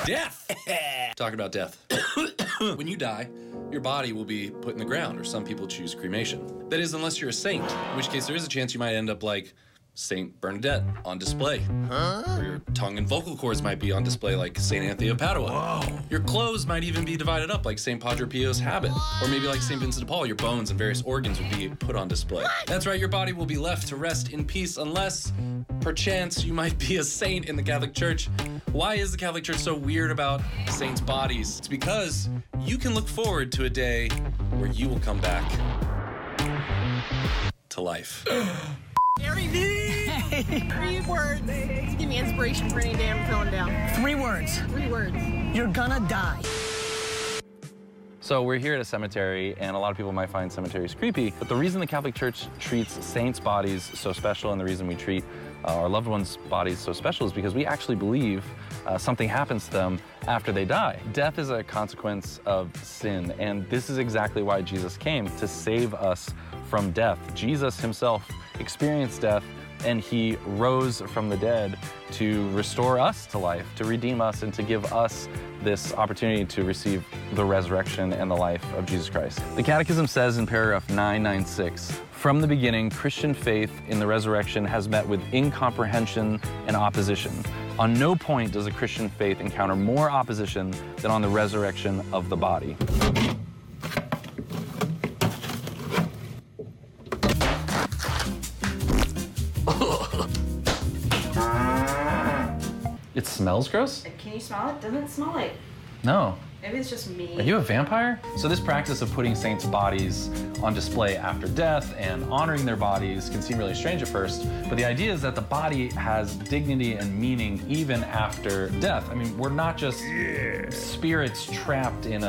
Death! Talking about death. When you die, your body will be put in the ground, or some people choose cremation. That is, unless you're a saint, in which case there is a chance you might end up like Saint Bernadette on display. Or your tongue and vocal cords might be on display like Saint Anthony of Padua. Whoa. Your clothes might even be divided up like Saint Padre Pio's habit. Or maybe like Saint Vincent de Paul, your bones and various organs would be put on display. That's right, your body will be left to rest in peace unless, perchance, you might be a saint in the Catholic Church. Why is the Catholic Church so weird about saints' bodies? It's because you can look forward to a day where you will come back to life. Gary Vee! 3 words to give me inspiration for any day I'm feeling down. 3 words. 3 words. You're gonna die. So we're here at a cemetery, and a lot of people might find cemeteries creepy, but the reason the Catholic Church treats saints' bodies so special, and the reason we treat our loved ones' bodies so special, is because we actually believe something happens to them after they die. Death is a consequence of sin, and this is exactly why Jesus came, to save us from death. Jesus himself experienced death, and he rose from the dead to restore us to life, to redeem us, and to give us this opportunity to receive the resurrection and the life of Jesus Christ. The Catechism says in paragraph 996, "From the beginning, Christian faith in the resurrection has met with incomprehension and opposition. On no point does a Christian faith encounter more opposition than on the resurrection of the body." It smells gross? Can you smell it? Doesn't it smell like... No. Maybe it's just me. Are you a vampire? So this practice of putting saints' bodies on display after death and honoring their bodies can seem really strange at first, but the idea is that the body has dignity and meaning even after death. I mean, we're not just spirits trapped in